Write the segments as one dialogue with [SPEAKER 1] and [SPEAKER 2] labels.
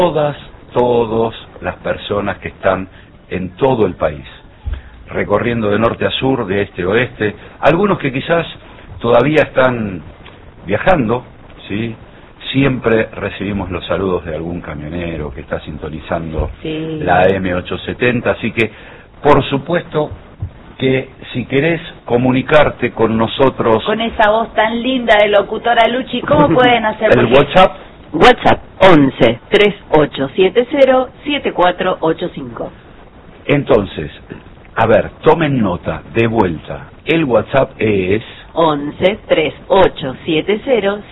[SPEAKER 1] todas las personas que están en todo el país, recorriendo de norte a sur, de este a oeste, algunos que quizás todavía están viajando, ¿sí? Siempre recibimos los saludos de algún camionero que está sintonizando la AM870, así que por supuesto que si querés comunicarte con nosotros...
[SPEAKER 2] Con esa voz tan linda de locutora Luchi, ¿cómo pueden hacer?
[SPEAKER 1] El WhatsApp.
[SPEAKER 3] WhatsApp 11 3870 7485.
[SPEAKER 1] Entonces, a ver, tomen nota, de vuelta. El WhatsApp es...
[SPEAKER 3] 11 3870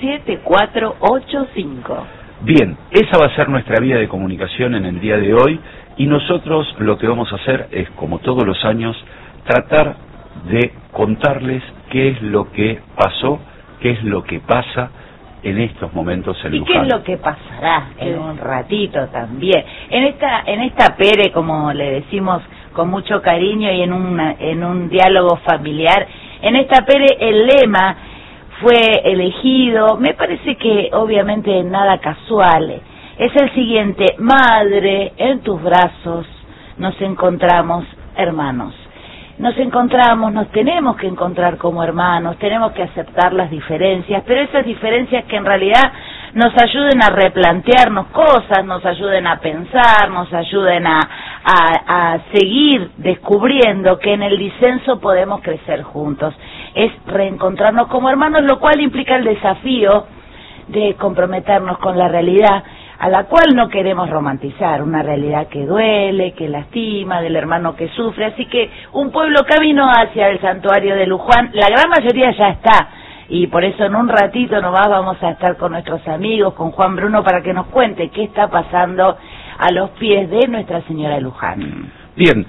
[SPEAKER 3] 7485.
[SPEAKER 1] Bien, esa va a ser nuestra vía de comunicación en el día de hoy, y nosotros lo que vamos a hacer es, como todos los años, tratar de contarles qué es lo que pasó, qué es lo que pasa en estos momentos en Luján.
[SPEAKER 2] ¿Y qué es lo que pasará en un ratito también? En esta Pere, como le decimos con mucho cariño y en un diálogo familiar, en esta Pere el lema fue elegido, me parece que obviamente nada casual, es el siguiente: madre, en tus brazos nos encontramos hermanos. Nos encontramos, nos tenemos que encontrar como hermanos, tenemos que aceptar las diferencias, pero esas diferencias que en realidad nos ayuden a replantearnos cosas, nos ayuden a pensar, nos ayuden a seguir descubriendo que en el disenso podemos crecer juntos. Es reencontrarnos como hermanos, lo cual implica el desafío de comprometernos con la realidad, a la cual no queremos romantizar, una realidad que duele, que lastima, del hermano que sufre. Así que un pueblo camino hacia el santuario de Luján, la gran mayoría ya está, y por eso en un ratito nomás vamos a estar con nuestros amigos, con Juan Bruno, para que nos cuente qué está pasando a los pies de Nuestra Señora de Luján.
[SPEAKER 1] Bien,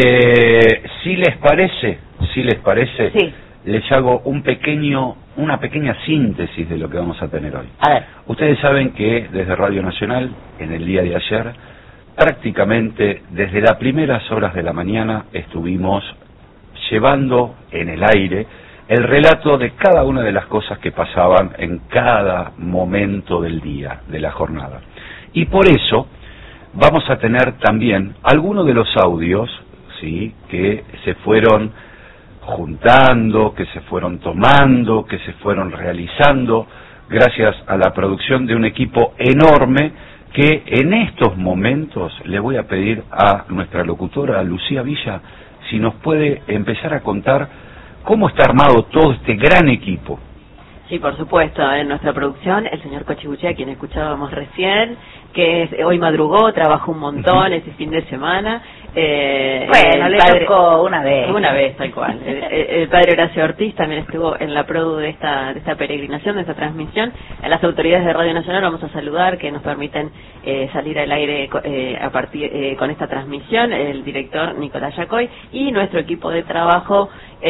[SPEAKER 1] si les parece,
[SPEAKER 2] sí,
[SPEAKER 1] les hago una pequeña síntesis de lo que vamos a tener hoy.
[SPEAKER 2] A ver.
[SPEAKER 1] Ustedes saben que desde Radio Nacional, en el día de ayer, prácticamente desde las primeras horas de la mañana estuvimos llevando en el aire el relato de cada una de las cosas que pasaban en cada momento del día, de la jornada. Y por eso vamos a tener también algunos de los audios, ¿sí?, que se fueron juntando, que se fueron tomando, que se fueron realizando gracias a la producción de un equipo enorme que en estos momentos le voy a pedir a nuestra locutora, a Lucía Villa, si nos puede empezar a contar cómo está armado todo este gran equipo.
[SPEAKER 3] Sí, por supuesto, en nuestra producción, el señor Cochibuché, a quien escuchábamos recién, que hoy madrugó, trabajó un montón ese fin de semana.
[SPEAKER 2] Bueno, le tocó una vez,
[SPEAKER 3] tal cual. El padre Horacio Ortiz también estuvo en la produ de esta peregrinación, de esta transmisión. A las autoridades de Radio Nacional vamos a saludar, que nos permiten salir al aire con esta transmisión, el director Nicolás Yacoy y nuestro equipo de trabajo,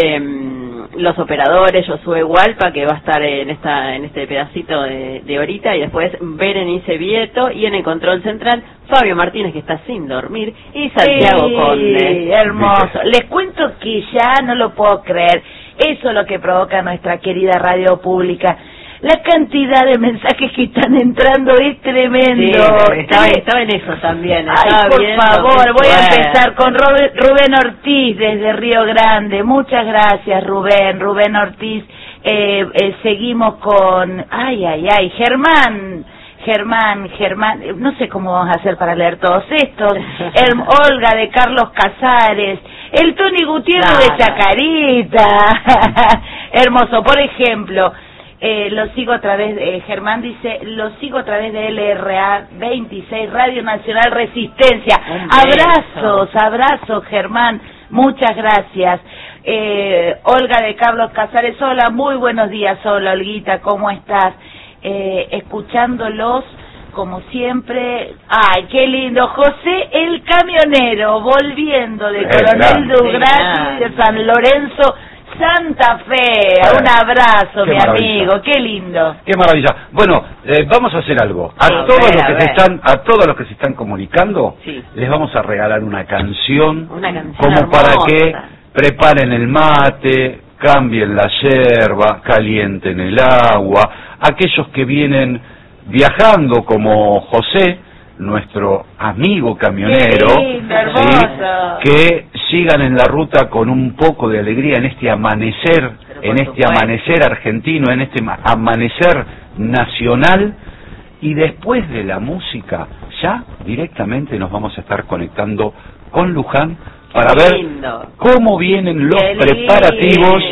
[SPEAKER 3] los operadores, Josué Hualpa, que va a estar en este pedacito de horita, y después Berenice Vieto, y en el control central Fabio Martínez, que está sin dormir, y Santiago Conde.
[SPEAKER 2] Hermoso. Les cuento que ya no lo puedo creer, eso es lo que provoca nuestra querida radio pública. La cantidad de mensajes que están entrando es tremendo.
[SPEAKER 3] Sí, estaba en eso también.
[SPEAKER 2] Ay, por favor, voy a empezar con Rubén Ortiz desde Río Grande. Muchas gracias, Rubén Ortiz. Seguimos con... Germán, no sé cómo vamos a hacer para leer todos estos. Olga de Carlos Casares, el Tony Gutiérrez de Chacarita. Hermoso. Por ejemplo, lo sigo a través de, Germán dice, lo sigo a través de LRA 26, Radio Nacional Resistencia. Abrazos, Germán, muchas gracias. Olga de Carlos Casares, hola, muy buenos días, hola Olguita, ¿cómo estás? Escuchándolos como siempre. Ay, qué lindo. José el camionero, volviendo de Coronel Dugrati de San Lorenzo, Santa Fe. Un abrazo, mi amigo, qué lindo.
[SPEAKER 1] Qué maravilla. Bueno, vamos a hacer algo. A todos los que se están comunicando, les vamos a regalar una canción como
[SPEAKER 3] hermosa,
[SPEAKER 1] para que preparen el mate, cambien la yerba, calienten el agua. Aquellos que vienen viajando como José, nuestro amigo camionero,
[SPEAKER 2] Qué lindo, hermoso.
[SPEAKER 1] que sigan en la ruta con un poco de alegría en este amanecer, amanecer argentino, en este amanecer nacional, y después de la música ya directamente nos vamos a estar conectando con Luján para ver cómo vienen los preparativos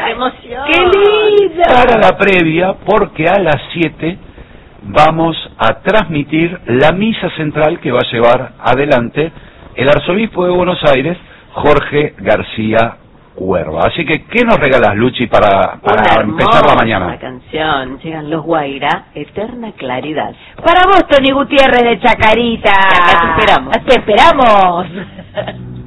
[SPEAKER 1] para la previa, porque a las 7 vamos a transmitir la misa central que va a llevar adelante el arzobispo de Buenos Aires, Jorge García Cuerva. Así que, ¿qué nos regalas, Luchi, para empezar la mañana?
[SPEAKER 3] Una canción, llegan los Guairá, Eterna Claridad.
[SPEAKER 2] Para vos, Tony Gutiérrez de Chacarita.
[SPEAKER 3] Acá te esperamos.
[SPEAKER 2] Te esperamos.